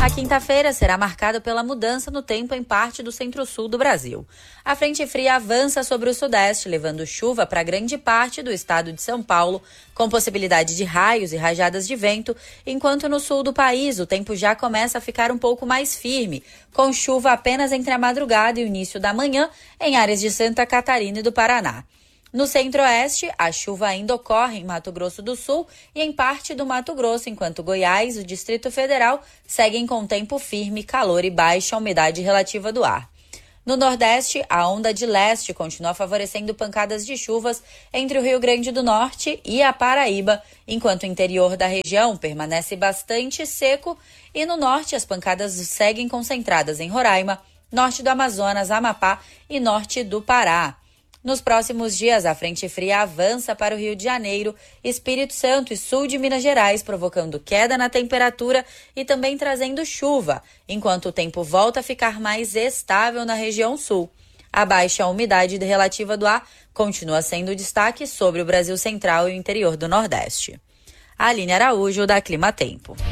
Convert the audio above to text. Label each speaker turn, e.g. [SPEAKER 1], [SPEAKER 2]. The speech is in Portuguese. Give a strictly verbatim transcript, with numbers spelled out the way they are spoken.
[SPEAKER 1] A quinta-feira será marcada pela mudança no tempo em parte do centro-sul do Brasil. A frente fria avança sobre o sudeste, levando chuva para grande parte do estado de São Paulo, com possibilidade de raios e rajadas de vento, enquanto no sul do país o tempo já começa a ficar um pouco mais firme, com chuva apenas entre a madrugada e o início da manhã em áreas de Santa Catarina e do Paraná. No centro-oeste, a chuva ainda ocorre em Mato Grosso do Sul e em parte do Mato Grosso, enquanto Goiás e o Distrito Federal seguem com tempo firme, calor e baixa umidade relativa do ar. No Nordeste, a onda de leste continua favorecendo pancadas de chuvas entre o Rio Grande do Norte e a Paraíba, enquanto o interior da região permanece bastante seco e no norte as pancadas seguem concentradas em Roraima, norte do Amazonas, Amapá e norte do Pará. Nos próximos dias, a frente fria avança para o Rio de Janeiro, Espírito Santo e sul de Minas Gerais, provocando queda na temperatura e também trazendo chuva, enquanto o tempo volta a ficar mais estável na região sul. A baixa umidade relativa do ar continua sendo destaque sobre o Brasil Central e o interior do Nordeste. Aline Araújo, da Clima Tempo.